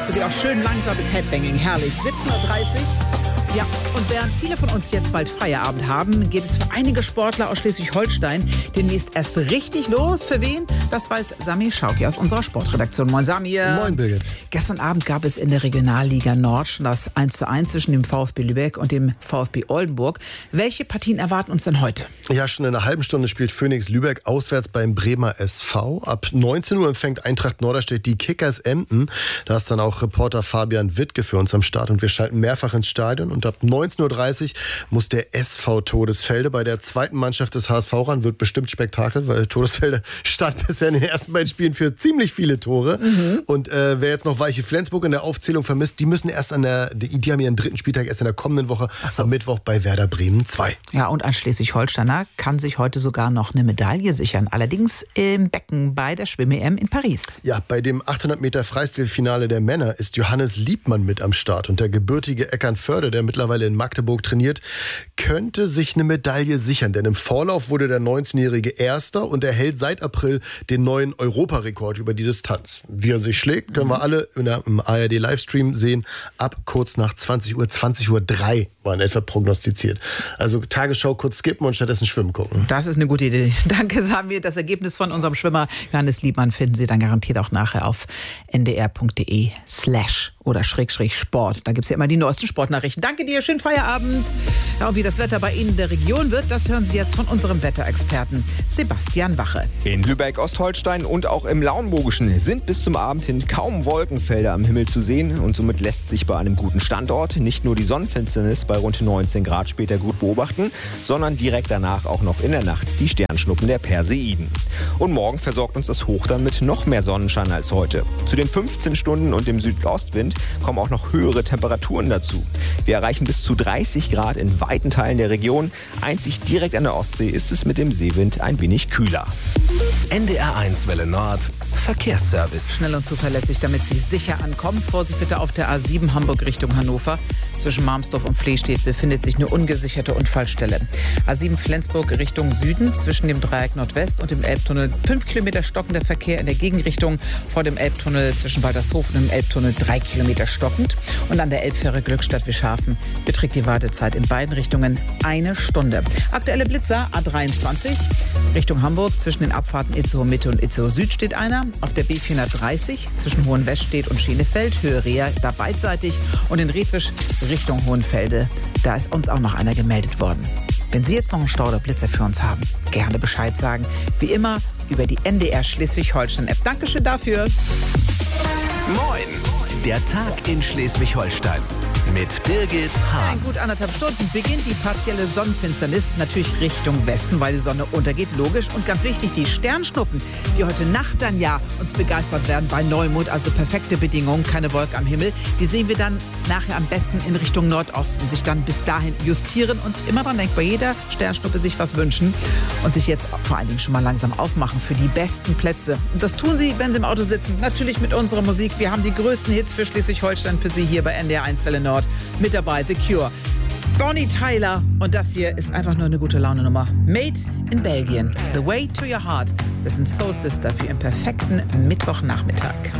dazu die auch schön langsames Headbanging. Herrlich. 17.30 Uhr. Ja, und während viele von uns jetzt bald Feierabend haben, geht es für einige Sportler aus Schleswig-Holstein demnächst erst richtig los. Für wen? Das weiß Samir Schauki aus unserer Sportredaktion. Moin Samir. Moin Birgit. Gestern Abend gab es in der Regionalliga Nord schon das 1:1 zwischen dem VfB Lübeck und dem VfB Oldenburg. Welche Partien erwarten uns denn heute? Ja, schon in einer halben Stunde spielt Phoenix Lübeck auswärts beim Bremer SV. Ab 19 Uhr empfängt Eintracht Norderstedt die Kickers Emden. Da ist dann auch Reporter Fabian Wittke für uns am Start und wir schalten mehrfach ins Stadion. Und ab 19.30 Uhr muss der SV Todesfelde bei der zweiten Mannschaft des HSV ran. Wird bestimmt Spektakel, weil Todesfelde stand bisher in den ersten beiden Spielen für ziemlich viele Tore. Und wer jetzt noch Weiche Flensburg in der Aufzählung vermisst, die müssen erst die haben ihren dritten Spieltag erst in der kommenden Woche am Mittwoch bei Werder Bremen 2. Ja, und ein Schleswig-Holsteiner kann sich heute sogar noch eine Medaille sichern. Allerdings im Becken bei der Schwimm-EM in Paris. Ja, bei dem 800 Meter Freistilfinale der Männer ist Johannes Liebmann mit am Start. Und der gebürtige Eckernförde, der mittlerweile in Magdeburg trainiert, könnte sich eine Medaille sichern. Denn im Vorlauf wurde der 19-Jährige Erster und er hält seit April den neuen Europarekord über die Distanz. Wie er sich schlägt, können wir alle im ARD-Livestream sehen. Ab kurz nach 20 Uhr, 20:03 Uhr war in etwa prognostiziert. Also Tagesschau kurz skippen und stattdessen schwimmen gucken. Das ist eine gute Idee. Danke, Samir. Das Ergebnis von unserem Schwimmer Johannes Liebmann finden Sie dann garantiert auch nachher auf ndr.de/Sport. Da gibt es ja immer die neuesten Sportnachrichten. Danke dir, schönen Feierabend. Ja, und wie das Wetter bei Ihnen in der Region wird, das hören Sie jetzt von unserem Wetterexperten Sebastian Wache. In Lübeck, Ostholstein und auch im Lauenburgischen sind bis zum Abend hin kaum Wolkenfelder am Himmel zu sehen. Und somit lässt sich bei einem guten Standort nicht nur die Sonnenfinsternis bei rund 19 Grad später gut beobachten, sondern direkt danach auch noch in der Nacht die Sternschnuppen der Perseiden. Und morgen versorgt uns das Hoch dann mit noch mehr Sonnenschein als heute. Zu den 15 Stunden und dem Südostwind kommen auch noch höhere Temperaturen dazu. Wir erreichen bis zu 30 Grad in weiten Teilen der Region. Einzig direkt an der Ostsee ist es mit dem Seewind ein wenig kühler. NDR1 Welle Nord Verkehrsservice. Schnell und zuverlässig, damit Sie sicher ankommen. Vorsicht bitte auf der A7 Hamburg Richtung Hannover. Zwischen Marmsdorf und Flehstedt befindet sich eine ungesicherte Unfallstelle. A7 Flensburg Richtung Süden zwischen dem Dreieck Nordwest und dem Elbtunnel 5 Kilometer stockender Verkehr in der Gegenrichtung. Vor dem Elbtunnel zwischen Waltershofen und dem Elbtunnel 3 Kilometer stockend. Und an der Elbfähre Glückstadt-Wischhafen beträgt die Wartezeit in beiden Richtungen 1 Stunde. Aktuelle Blitzer A23 Richtung Hamburg zwischen den Abfahrten Itzehoe Mitte und Itzehoe Süd steht einer. Auf der B430 zwischen Hohenweststedt und Schenefeld, Höhe Reha, da beidseitig. Und in Redwisch Richtung Hohenfelde, da ist uns auch noch einer gemeldet worden. Wenn Sie jetzt noch einen Stau oder Blitzer für uns haben, gerne Bescheid sagen. Wie immer über die NDR Schleswig-Holstein-App. Dankeschön dafür. Moin, der Tag in Schleswig-Holstein. Mit Birgit Hahn. In gut 1,5 Stunden beginnt die partielle Sonnenfinsternis natürlich Richtung Westen, weil die Sonne untergeht, logisch. Und ganz wichtig, die Sternschnuppen, die heute Nacht dann ja uns begeistert werden bei Neumond, also perfekte Bedingungen, keine Wolke am Himmel. Die sehen wir dann nachher am besten in Richtung Nordosten, sich dann bis dahin justieren und immer dran denkt, bei jeder Sternschnuppe sich was wünschen und sich jetzt vor allen Dingen schon mal langsam aufmachen für die besten Plätze. Und das tun Sie, wenn Sie im Auto sitzen, natürlich mit unserer Musik. Wir haben die größten Hits für Schleswig-Holstein für Sie hier bei NDR1 Welle Nord. Mit dabei The Cure, Bonnie Tyler und das hier ist einfach nur eine gute Laune-Nummer. Made in Belgien, The Way to Your Heart. Das sind Soul Sister für Ihren perfekten Mittwochnachmittag.